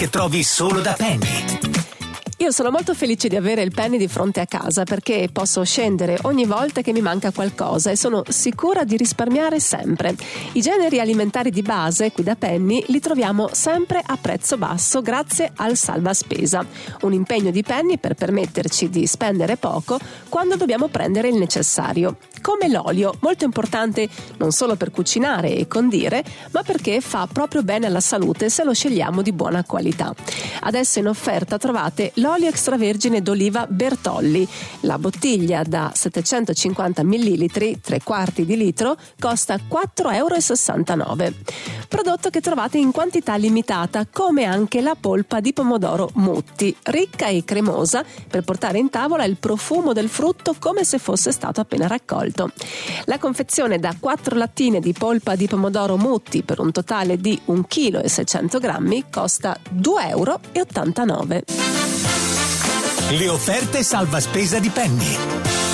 che trovi solo da Penny. Io sono molto felice di avere il Penny di fronte a casa perché posso scendere ogni volta che mi manca qualcosa e sono sicura di risparmiare sempre. I generi alimentari di base qui da Penny li troviamo sempre a prezzo basso grazie al salva spesa, un impegno di Penny per permetterci di spendere poco quando dobbiamo prendere il necessario. Come l'olio, molto importante non solo per cucinare e condire, ma perché fa proprio bene alla salute se lo scegliamo di buona qualità. Adesso in offerta trovate l'olio extravergine d'oliva Bertolli. La bottiglia da 750 ml, 3/4 di litro, costa 4,69 €. Prodotto che trovate in quantità limitata, come anche la polpa di pomodoro Mutti, ricca e cremosa per portare in tavola il profumo del frutto come se fosse stato appena raccolto. La confezione da 4 lattine di polpa di pomodoro Mutti per un totale di 1,6 kg costa 2,89 €. Le offerte salva spesa di Penny.